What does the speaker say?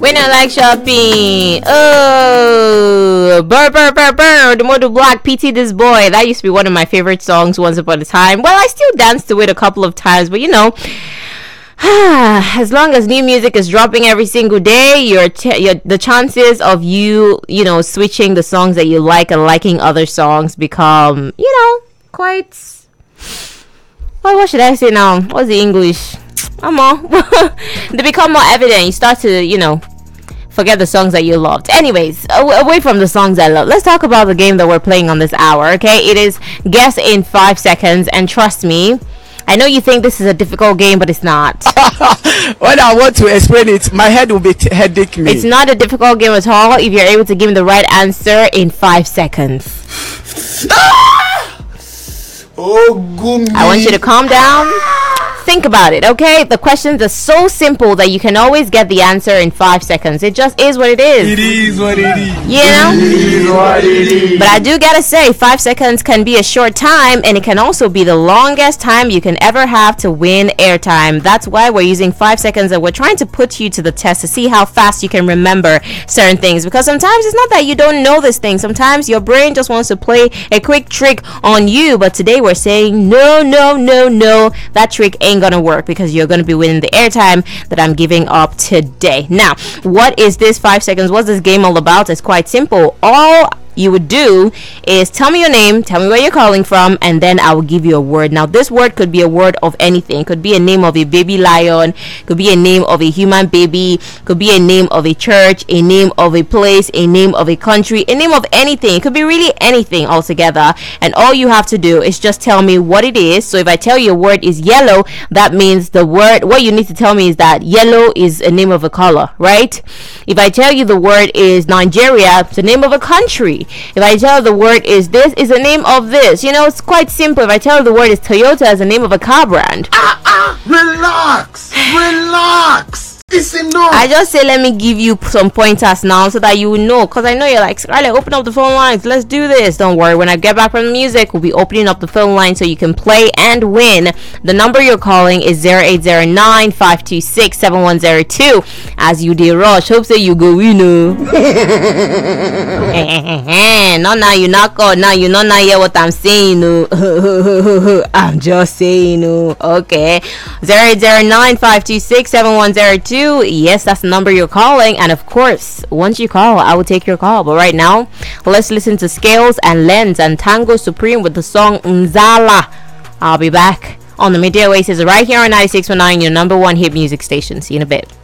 We don't like shopping. Oh, burr, burr, burr, burr. The Model Black, PT This Boy. That used to be one of my favorite songs once upon a time. Well, I still danced to it a couple of times, but you know, as long as new music is dropping every single day, the chances of you know, switching the songs that you like and liking other songs become, you know, quite, well, what should I say now? What's the English? They become more evident. You start to, you know, forget the songs that you loved. Anyways, away from the songs I love, let's talk about the game that we're playing on this hour. Okay, it is Guess in 5 Seconds, and trust me, I know you think this is a difficult game, but it's not. When I want to explain it, my head will be headache me. It's not a difficult game at all if you're able to give me the right answer in 5 seconds. Oh, gumi. I want you to calm down. Think about it, okay? The questions are so simple that you can always get the answer in 5 seconds. It just is what it is. It is what it is. You know? It is what it is. But I do gotta say, 5 seconds can be a short time, and it can also be the longest time you can ever have to win airtime. That's why we're using 5 seconds, and we're trying to put you to the test to see how fast you can remember certain things. Because sometimes it's not that you don't know this thing. Sometimes your brain just wants to play a quick trick on you. But today we're saying, no, no, no, no. That trick ain't gonna work, because you're gonna be winning the airtime that I'm giving up today. Now, what is this 5 seconds? What's this game all about? It's quite simple. All you would do is tell me your name, tell me where you're calling from, and then I will give you a word. Now, this word could be a word of anything. Could be a name of a baby lion, could be a name of a human baby, could be a name of a church, a name of a place, a name of a country, a name of anything. It could be really anything altogether, and all you have to do is just tell me what it is. So if I tell you a word is yellow, that means the word, what you need to tell me is that yellow is a name of a color, right? If I tell you the word is Nigeria, it's the name of a country. If I tell the word is this, is the name of this. You know, it's quite simple. If I tell the word is Toyota, is the name of a car brand. Relax. It's enough. I just say let me give you some pointers now so that you will know, because I know you're like, Scarlett, open up the phone lines, let's do this. Don't worry, when I get back from the music, we'll be opening up the phone line so you can play and win. The number you're calling is 0809-526-7102. As you did rush, hope say you go win. No, now you not call. Now you not hear what I'm saying. I'm just saying. Okay, 0809-526-7102. Yes, that's the number you're calling, and of course, once you call, I will take your call. But right now, let's listen to Scales and Lens and Tango Supreme with the song Nzala. I'll be back on the Midday Oasis right here on 96.9, your number one hit music station. See you in a bit.